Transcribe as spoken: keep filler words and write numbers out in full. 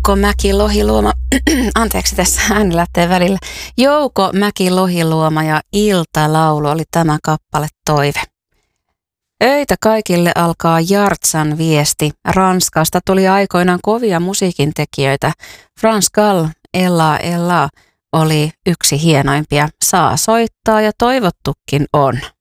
Jouko Mäki-Lohiluoma, anteeksi tässä ääni lähtee välillä. Jouko Mäki-Lohiluoma ja Iltalaulu oli tämä kappale Toive. Öitä kaikille alkaa Jartsan viesti. Ranskasta tuli aikoinaan kovia musiikintekijöitä. Frans Gall, Ella Ella oli yksi hienoimpia. Saa soittaa ja toivottukin on.